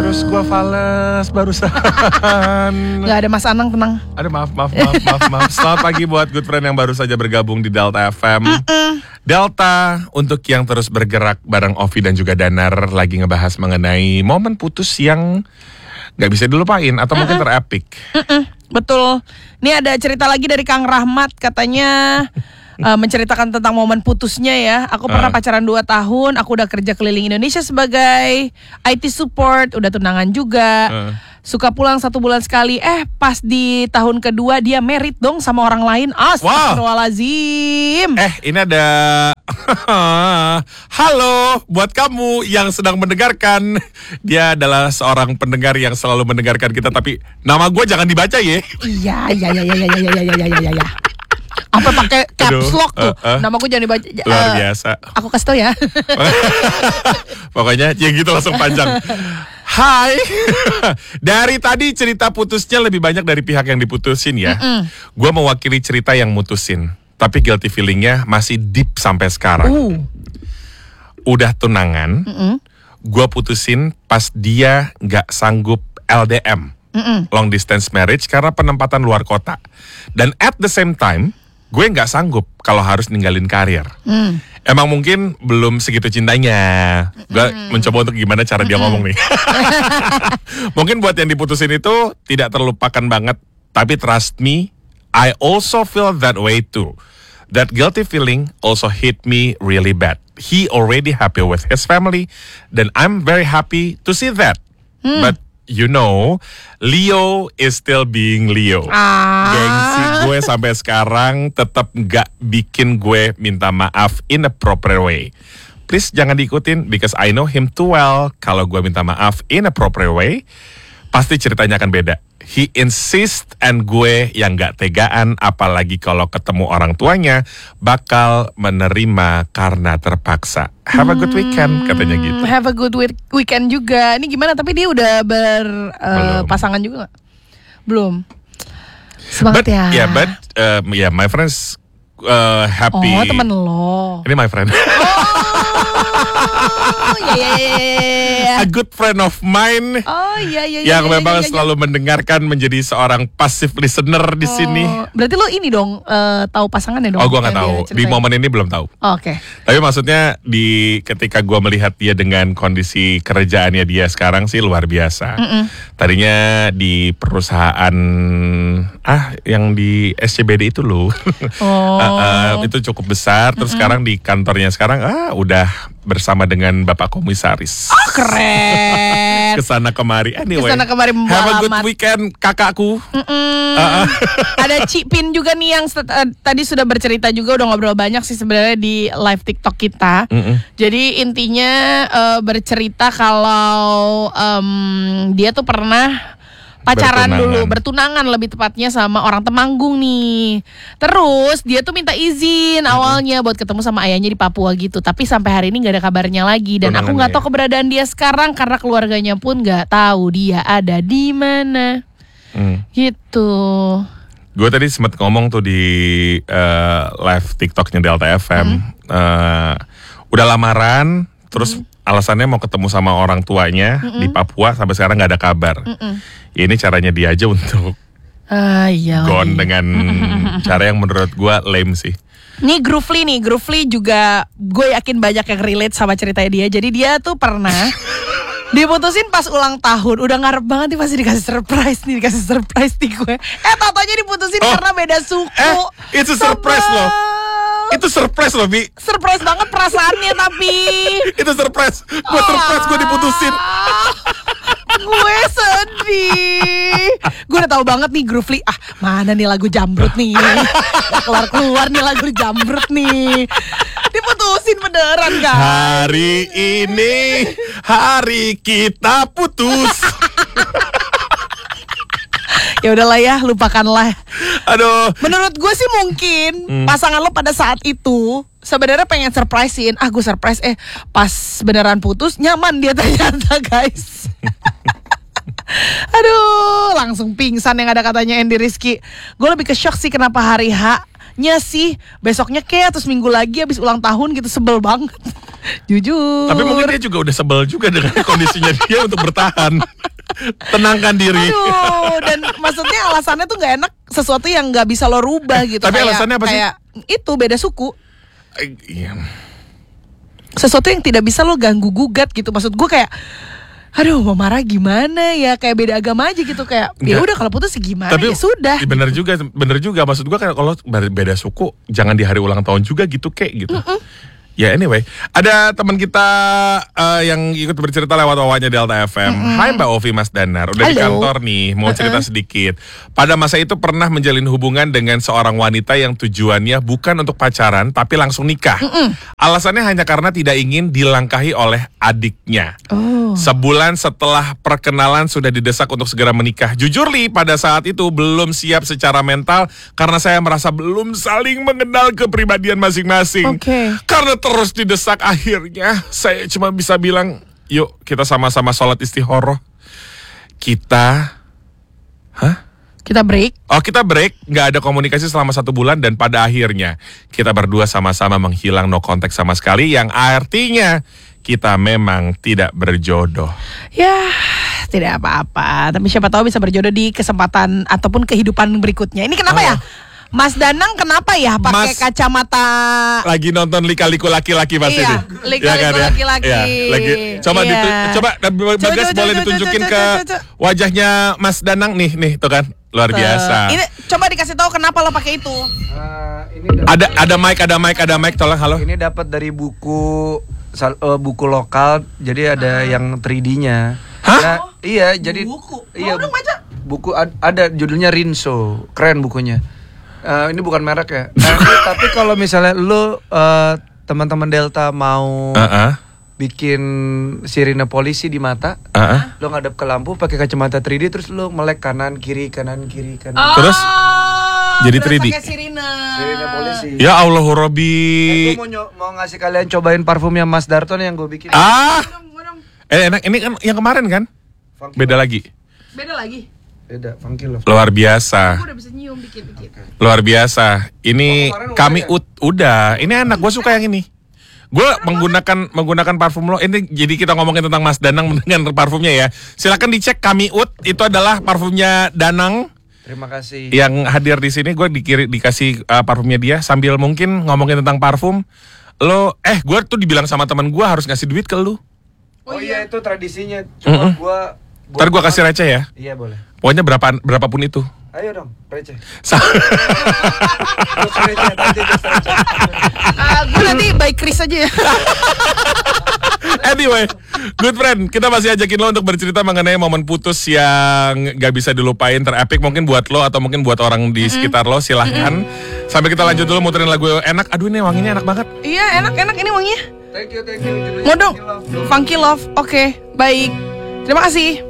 Terus gue fales barusan. Gak ada Mas Anang, tenang. Aduh maaf. Selamat pagi buat good friend yang baru saja bergabung di Delta FM. Delta untuk yang terus bergerak bareng Ovi dan juga Danar lagi ngebahas mengenai momen putus yang gak bisa dilupain atau mungkin terepik. Betul. Ini ada cerita lagi dari Kang Rahmat, katanya menceritakan tentang momen putusnya ya. Aku pernah pacaran 2 tahun, aku udah kerja keliling Indonesia sebagai IT support, udah tunangan juga. Suka pulang 1 bulan sekali. Pas di tahun kedua dia married dong sama orang lain. Astagfirullahaladzim. Ini ada halo buat kamu yang sedang mendengarkan. Dia adalah seorang pendengar yang selalu mendengarkan kita, tapi nama gue jangan dibaca ya. Iya. Apa pakai caps lock tuh? Nama gue jangan dibaca. Luar biasa. Aku kasih tau ya. Pokoknya ya gitu langsung panjang. Hai. Dari tadi cerita putusnya lebih banyak dari pihak yang diputusin ya. Gue mewakili cerita yang mutusin, tapi guilty feelingnya masih deep sampai sekarang. Udah tunangan, gue putusin pas dia gak sanggup LDM, long distance marriage, karena penempatan luar kota. Dan at the same time gue gak sanggup kalau harus ninggalin karir. Emang mungkin belum segitu cintanya. Gue mencoba untuk gimana cara dia ngomong nih. Mungkin buat yang diputusin itu tidak terlupakan banget, tapi trust me, I also feel that way too. That guilty feeling also hit me really bad. He already happy with his family, dan I'm very happy to see that. But you know, Leo is still being Leo. Gengsi gue sampai sekarang tetap gak bikin gue minta maaf in a proper way. Please jangan diikutin, because I know him too well. Kalau gue minta maaf in a proper way, pasti ceritanya akan beda. He insist, and gue yang gak tegaan, apalagi kalau ketemu orang tuanya bakal menerima karena terpaksa. Have a good weekend, katanya gitu. Have a good weekend juga. Ini gimana? Tapi dia udah berpasangan juga gak? Belum. Semangat ya. But my friends happy. Oh, temen lo. Ini my friend. A good friend of mine. Yang memang selalu mendengarkan, menjadi seorang passive listener di sini. Berarti lo ini dong tahu pasangannya dong? Oh, gue nggak tahu. Di momen ini belum tahu. Oke. Tapi maksudnya ketika gue melihat dia dengan kondisi kerjaannya dia sekarang sih luar biasa. Tadinya di perusahaan yang di SCBD itu loh. Itu cukup besar. Terus sekarang di kantornya sekarang udah bersama dengan Bapak Komisaris. Keren. Kesana kemari. Anyway, kesana kemari membawa have a good weekend kakakku. Ada Cipin juga nih yang tadi sudah bercerita juga, udah ngobrol banyak sih sebenarnya di live TikTok kita. Jadi intinya bercerita kalau dia tuh pernah pacaran dulu, bertunangan lebih tepatnya sama orang Temanggung nih. Terus dia tuh minta izin awalnya buat ketemu sama ayahnya di Papua gitu. Tapi sampai hari ini gak ada kabarnya lagi. Dan aku gak tahu keberadaan dia sekarang, karena keluarganya pun gak tahu dia ada di mana. Gitu. Gue tadi sempat ngomong tuh di live TikToknya Delta FM. Udah lamaran, terus alasannya mau ketemu sama orang tuanya di Papua, sampai sekarang gak ada kabar. Ini caranya dia aja untuk gone dengan cara yang menurut gue lame sih. Nih Groovely juga gue yakin banyak yang relate sama ceritanya dia. Jadi dia tuh pernah diputusin pas ulang tahun. Udah ngarep banget nih pasti dikasih surprise nih gue. Tau-taunya diputusin karena beda suku. Itu surprise loh. Itu surprise loh, Bi. Surprise banget perasaannya tapi. Itu surprise. Gue surprise gue diputusin. Gue sedih. Gue udah tahu banget nih Groovely. Mana nih lagu Jambrut nih. Keluar nih lagu Jambrut nih. Diputusin beneran kan. Hari ini hari kita putus. Ya udahlah ya, lupakanlah. Aduh. Menurut gue sih mungkin pasangan lo pada saat itu sebenarnya pengen surprisein. Gue surprise pas beneran putus nyaman dia ternyata guys. Aduh, langsung pingsan yang ada katanya Andy Rizky. Gue lebih ke shock sih kenapa hari H-nya sih besoknya kayak terus minggu lagi habis ulang tahun gitu, sebel banget. Jujur. Tapi mungkin dia juga udah sebel juga dengan kondisinya dia untuk bertahan. Tenangkan diri. Aduh, dan maksudnya alasannya tuh nggak enak, sesuatu yang nggak bisa lo rubah gitu. Tapi alasannya apa sih? Kayak itu beda suku. Iya. Sesuatu yang tidak bisa lo ganggu gugat gitu. Maksud gue kayak, aduh mau marah gimana ya, kayak beda agama aja gitu, kayak ya udah kalau putus gimana. Tapi, ya sudah. Bener juga. Maksud gue kan kalau beda suku jangan di hari ulang tahun juga gitu kayak gitu. Ya anyway, ada teman kita yang ikut bercerita lewat wawannya Delta FM. Hai Mbak Ovi, Mas Danar, udah di kantor nih, mau cerita sedikit. Pada masa itu pernah menjalin hubungan dengan seorang wanita yang tujuannya bukan untuk pacaran tapi langsung nikah. Alasannya hanya karena tidak ingin dilangkahi oleh adiknya. Sebulan setelah perkenalan sudah didesak untuk segera menikah. Jujur Li, pada saat itu belum siap secara mental karena saya merasa belum saling mengenal kepribadian masing-masing. Karena terus didesak, akhirnya saya cuma bisa bilang, yuk kita sama-sama sholat istikharah. Kita break. Kita break, gak ada komunikasi selama 1 bulan. Dan pada akhirnya kita berdua sama-sama menghilang, no contact sama sekali. Yang artinya kita memang tidak berjodoh. Ya, tidak apa-apa. Tapi siapa tahu bisa berjodoh di kesempatan ataupun kehidupan berikutnya. Ini kenapa ya? Mas Danang kenapa ya pakai kacamata? Lagi nonton Lika-Liku Laki-Laki pasti. Iya, Lika-Liku Laki-Laki. Ya, lagi. Coba Bagas boleh ditunjukin ke wajahnya Mas Danang nih tuh kan. Luar biasa. Ini coba dikasih tahu kenapa lo pakai itu. Ini ada mic, tolong halo. Ini dapat dari buku lokal, jadi ada yang 3D-nya. Hah? Ya, iya, jadi buku. Iya. Buku ada judulnya Rinso. Keren bukunya. Ini bukan merek ya. Tapi kalau misalnya lo teman-teman Delta mau bikin sirine polisi di mata, lo ngadep ke lampu pakai kacamata 3D, terus lo melek kanan kiri. Terus jadi 3D. Sirine polisi. Ya Allah Robi. Gue mau ngasih kalian cobain parfumnya Mas Darton yang gue bikin. Enak. Ini kan yang kemarin kan? Beda lagi. Beda, Funky Love. Luar biasa. Aku udah bisa nyium dikit-dikit. Luar biasa. Ini kami udah. Ini enak, gue suka yang ini. Gue menggunakan parfum lo. Ini jadi kita ngomongin tentang Mas Danang dengan parfumnya ya. Silakan dicek Kami Ut, itu adalah parfumnya Danang. Terima kasih. Yang hadir di sini, gue dikasih parfumnya dia sambil mungkin ngomongin tentang parfum. Gue tuh dibilang sama teman gue harus ngasih duit ke lu. Oh iya, itu tradisinya. Cuma ntar gue kasih receh ya. Iya boleh. Pokoknya berapapun itu. Ayo dong, receh. Gue nanti by Chris aja ya. Anyway, good friend, kita masih ajakin lo untuk bercerita mengenai momen putus yang gak bisa dilupain, terepik mungkin buat lo atau mungkin buat orang di sekitar lo. Silahkan. Sampai kita lanjut dulu muterin lagu enak. Aduh, ini wanginya enak banget. Iya, enak ini wanginya. Thank you. Mau dong, Funky Love. Oke, baik. Terima kasih.